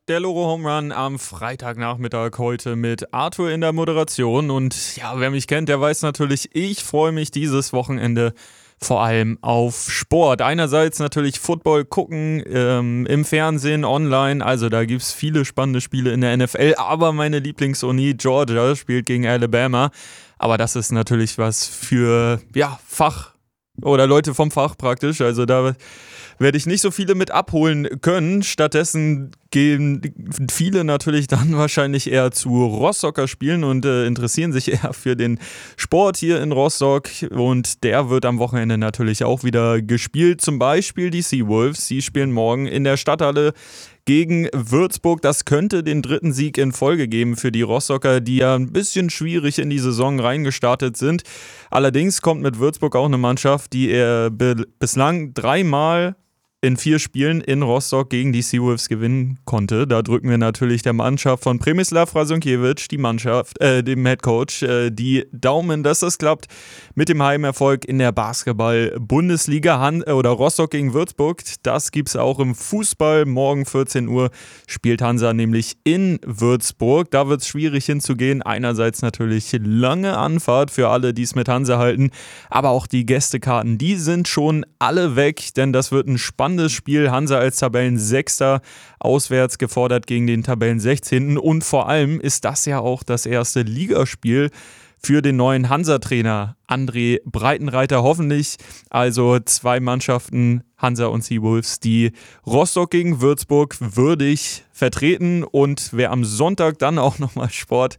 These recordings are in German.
Der Loro Home Run am Freitagnachmittag heute mit Arthur in der Moderation. Und ja, wer mich kennt, der weiß natürlich, ich freue mich dieses Wochenende vor allem auf Sport. Einerseits natürlich Football gucken, im Fernsehen, online. Also da gibt es viele spannende Spiele in der NFL. Aber meine Lieblingsuni Georgia spielt gegen Alabama. Aber das ist natürlich was für Fach oder Leute vom Fach praktisch. Also da werde ich nicht so viele mit abholen können. Stattdessen gehen viele natürlich dann wahrscheinlich eher zu Rostocker spielen und interessieren sich eher für den Sport hier in Rostock. Und der wird am Wochenende natürlich auch wieder gespielt. Zum Beispiel die Seawolves. Sie spielen morgen in der Stadthalle gegen Würzburg. Das könnte den 3. Sieg in Folge geben für die Rostocker, die ja ein bisschen schwierig in die Saison reingestartet sind. Allerdings kommt mit Würzburg auch eine Mannschaft, die bislang 3-mal in 4 Spielen in Rostock gegen die Seawolves gewinnen konnte. Da drücken wir natürlich der Mannschaft von Przemysław Razunkiewicz, dem Headcoach, die Daumen, dass das klappt mit dem Heimerfolg in der Basketball-Bundesliga. Oder Rostock gegen Würzburg, das gibt's auch im Fußball. Morgen 14 Uhr spielt Hansa nämlich in Würzburg. Da wird's schwierig hinzugehen. Einerseits natürlich lange Anfahrt für alle, die es mit Hansa halten, aber auch die Gästekarten, die sind schon alle weg, denn das wird ein spannendes Spiel. Hansa als Tabellensechster auswärts gefordert gegen den Tabellen-16. Und vor allem ist das ja auch das erste Ligaspiel für den neuen Hansa-Trainer André Breitenreiter, hoffentlich. Also 2 Mannschaften, Hansa und Seawolves, die Rostock gegen Würzburg würdig vertreten. Und wer am Sonntag dann auch nochmal Sport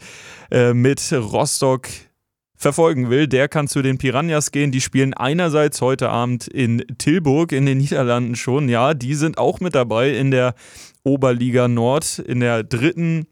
mit Rostock verfolgen will, der kann zu den Piranhas gehen. Die spielen einerseits heute Abend in Tilburg in den Niederlanden schon. Ja, die sind auch mit dabei in der Oberliga Nord, in der 3.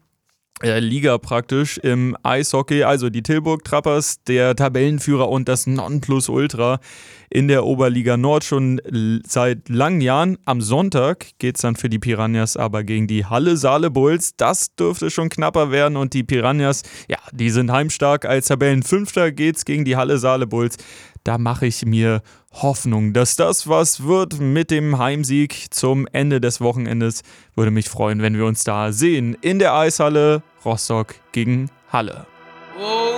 Liga praktisch im Eishockey. Also die Tilburg Trappers, der Tabellenführer und das Nonplusultra in der Oberliga Nord schon seit langen Jahren. Am Sonntag geht es dann für die Piranhas aber gegen die Halle Saale Bulls. Das dürfte schon knapper werden und die Piranhas, ja, die sind heimstark. Als Tabellenfünfter geht es gegen die Halle Saale Bulls. Da mache ich mir Hoffnung, dass das was wird mit dem Heimsieg zum Ende des Wochenendes. Würde mich freuen, wenn wir uns da sehen in der Eishalle Rostock gegen Halle.